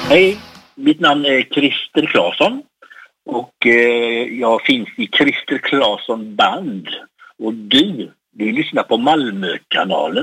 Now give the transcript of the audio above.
Hej, mitt namn är Christer Claesson och jag finns i Christer Claesson Band. Och du lyssnar på Malmökanalen.